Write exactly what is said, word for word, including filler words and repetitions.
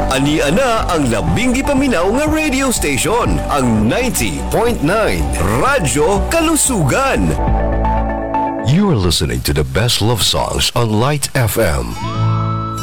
Ani ana ang labing gipaminaw nga radio station, ang ninety point nine Radyo Kalusugan. You are listening to the best love songs on Light F M.